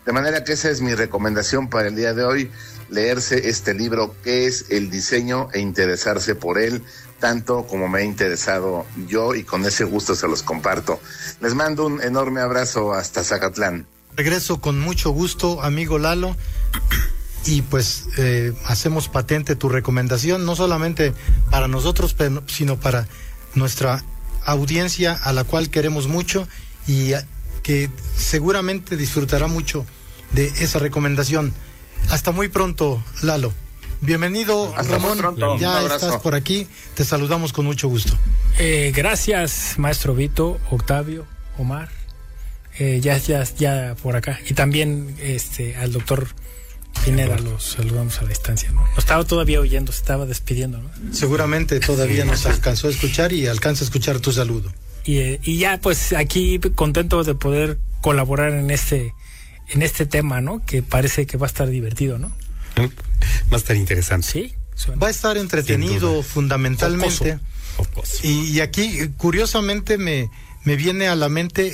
De manera que esa es mi recomendación para el día de hoy, leerse este libro, ¿Qué es el diseño?, e interesarse por él, tanto como me he interesado yo, y con ese gusto se los comparto. Les mando un enorme abrazo hasta Zacatlán. Regreso con mucho gusto, amigo Lalo, y pues hacemos patente tu recomendación, no solamente para nosotros, sino para nuestra audiencia, a la cual queremos mucho y que seguramente disfrutará mucho de esa recomendación. Hasta muy pronto, Lalo. Bienvenido, hasta Ramón. Pronto. Ya estás por aquí, te saludamos con mucho gusto. Gracias, maestro Vito, Octavio, Omar. Ya por acá. Y también al doctor Pineda los saludamos a la distancia, ¿no? Lo estaba todavía oyendo, se estaba despidiendo, ¿no? Seguramente todavía nos alcanzó a escuchar y alcanza a escuchar tu saludo. Y ya pues aquí contento de poder colaborar en este tema, ¿no? Que parece que va a estar divertido, ¿no? Va a estar interesante. Sí. Va a estar entretenido fundamentalmente. Jocoso. Y aquí curiosamente me viene a la mente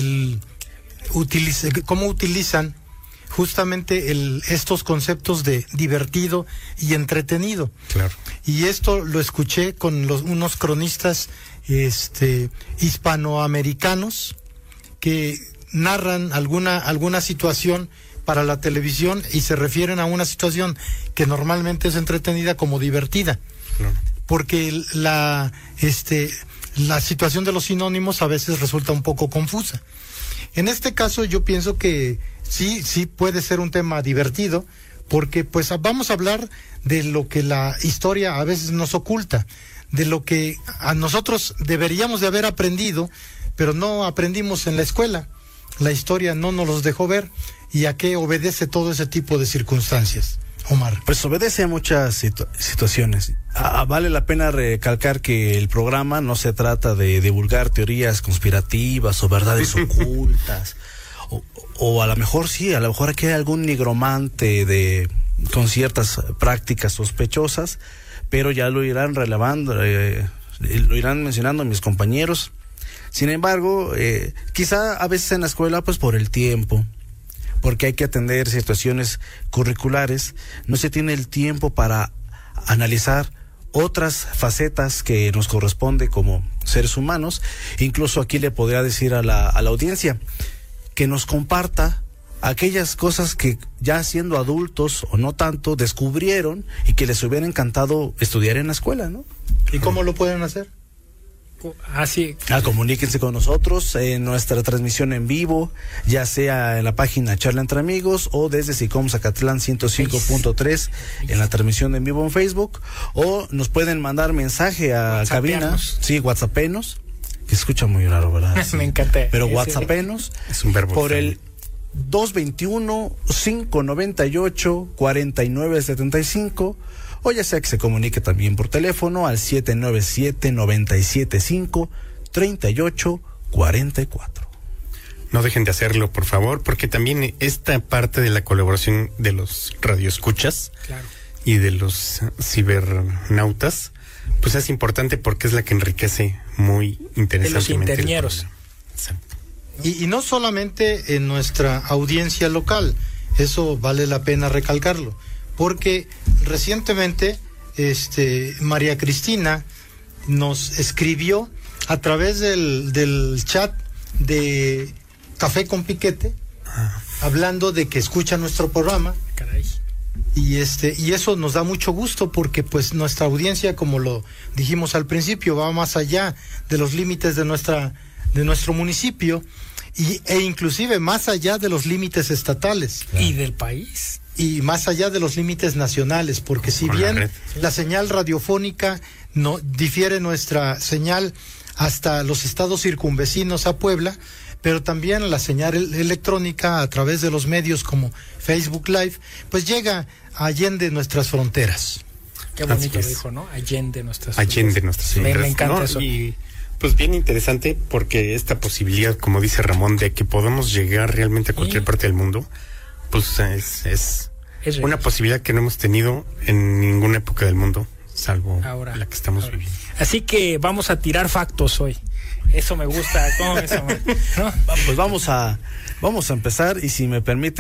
cómo utilizan justamente estos conceptos de divertido y entretenido. Claro. Y esto lo escuché con unos cronistas hispanoamericanos que narran alguna situación para la televisión y se refieren a una situación que normalmente es entretenida como divertida. Claro. Porque la situación de los sinónimos a veces resulta un poco confusa. En este caso yo pienso que sí puede ser un tema divertido, porque pues vamos a hablar de lo que la historia a veces nos oculta, de lo que a nosotros deberíamos de haber aprendido, pero no aprendimos en la escuela. La historia no nos los dejó ver, y a qué obedece todo ese tipo de circunstancias. Omar. Pues obedece a muchas situaciones. Vale la pena recalcar que el programa no se trata de divulgar teorías conspirativas o verdades ocultas, o a lo mejor sí, a lo mejor aquí hay algún nigromante con ciertas prácticas sospechosas, pero ya lo irán relevando, lo irán mencionando mis compañeros. Sin embargo, quizá a veces en la escuela, pues por el tiempo, porque hay que atender situaciones curriculares, no se tiene el tiempo para analizar otras facetas que nos corresponde como seres humanos. Incluso aquí le podría decir a la audiencia que nos comparta aquellas cosas que ya siendo adultos o no tanto descubrieron y que les hubiera encantado estudiar en la escuela, ¿no? ¿Y cómo lo pueden hacer? Así. Comuníquense con nosotros en nuestra transmisión en vivo, ya sea en la página Charla Entre Amigos o desde SICOM Zacatlán 105.3 en la transmisión en vivo en Facebook, o nos pueden mandar mensaje a cabina, sí, whatsappenos, que se escucha muy raro, ¿verdad? Sí. Me encanta. Pero whatsappenos es un verbo por feo. el 221-598-4975, o ya sea que se comunique también por teléfono al 797-975-3844. No dejen de hacerlo, por favor, porque también esta parte de la colaboración de los radioescuchas, claro, y de los cibernautas, pues es importante porque es la que enriquece muy interesantemente. De los interñeros. Y no solamente en nuestra audiencia local, eso vale la pena recalcarlo, porque recientemente María Cristina nos escribió a través del chat de Café con Piquete, hablando de que escucha nuestro programa. Caray. Y eso nos da mucho gusto, porque pues nuestra audiencia, como lo dijimos al principio, va más allá de los límites de nuestro municipio e inclusive más allá de los límites estatales. Claro. Y del país. Y más allá de los límites nacionales, porque si bien la señal radiofónica no difiere nuestra señal hasta los estados circunvecinos a Puebla, pero también la señal electrónica a través de los medios como Facebook Live, pues llega allende nuestras fronteras. Qué bonito lo dijo, ¿no? Allende nuestras fronteras. Me encanta eso. Y pues bien interesante, porque esta posibilidad, como dice Ramón, de que podamos llegar realmente a cualquier parte del mundo, pues es una posibilidad que no hemos tenido en ninguna época del mundo, salvo ahora, la que estamos viviendo. Así que vamos a tirar factos hoy. Eso me gusta. ¿Cómo eso, ¿no? Pues vamos a empezar, y si me permite